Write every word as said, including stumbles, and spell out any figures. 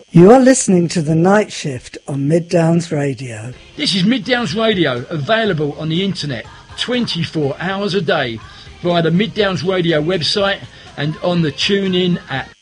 You are listening to The Night Shift on Mid Downs Radio. This is Mid Downs Radio, available on the internet twenty-four hours a day via the Mid Downs Radio website and on the TuneIn app.